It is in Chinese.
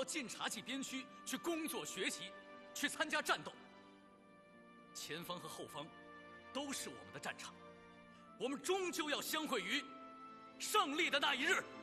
到晋察冀边区去工作学习，去参加战斗。前方和后方都是我们的战场，我们终究要相会于胜利的那一日。